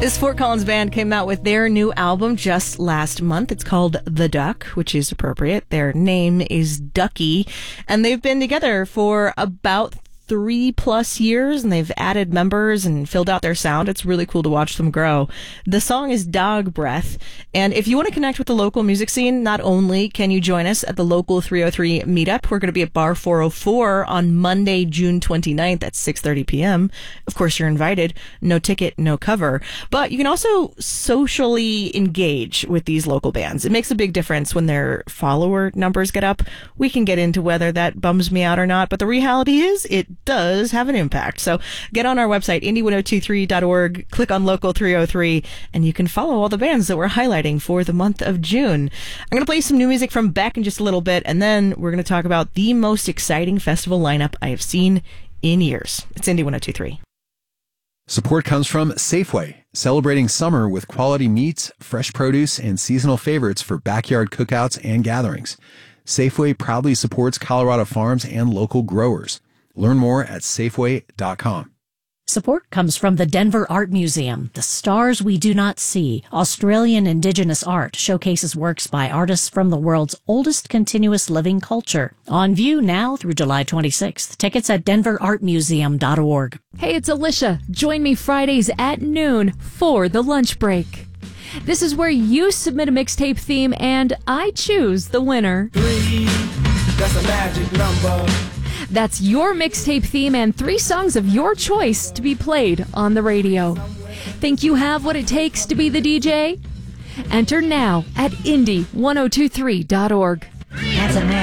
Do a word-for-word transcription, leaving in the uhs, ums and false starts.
This Fort Collins band came out with their new album just last month. It's called The Duck, which is appropriate. Their name is Ducky, and they've been together for about three plus years, and they've added members and filled out their sound. It's really cool to watch them grow. The song is Dog Breath, and if you want to connect with the local music scene, not only can you join us at the local three oh three meetup, we're going to be at Bar four oh four on Monday, June twenty-ninth at six thirty p.m. Of course, you're invited. No ticket, no cover. But you can also socially engage with these local bands. It makes a big difference when their follower numbers get up. We can get into whether that bums me out or not, but the reality is it does have an impact. So get on our website, indie ten twenty-three dot org, click on Local three oh three, and you can follow all the bands that we're highlighting for the month of June. I'm going to play some new music from Beck in just a little bit, and then we're going to talk about the most exciting festival lineup I have seen in years. It's Indie ten twenty-three. Support comes from Safeway, celebrating summer with quality meats, fresh produce, and seasonal favorites for backyard cookouts and gatherings. Safeway proudly supports Colorado farms and local growers. Learn more at Safeway dot com. Support comes from the Denver Art Museum. The Stars We Do Not See, Australian Indigenous art, showcases works by artists from the world's oldest continuous living culture. On view now through July twenty-sixth. Tickets at denver art museum dot org. Hey, it's Alicia. Join me Fridays at noon for the lunch break. This is where you submit a mixtape theme and I choose the winner. Three, that's a magic number. That's your mixtape theme and three songs of your choice to be played on the radio. Think you have what it takes to be the D J? Enter now at indie ten twenty-three dot org. That's a